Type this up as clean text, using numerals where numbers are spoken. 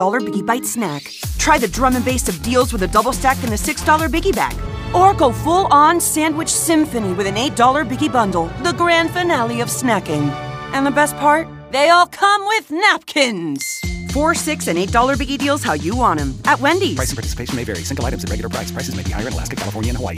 Biggie Bite snack. Try the drum and bass of deals with a double stack and the $6 Biggie Bag. Or go full-on sandwich symphony with an $8 Biggie Bundle, the grand finale of snacking. And the best part? They all come with napkins. $4, $6, and $8 Biggie deals how you want them. At Wendy's. Price and participation may vary. Single items at regular price. Prices may be higher in Alaska, California, and Hawaii.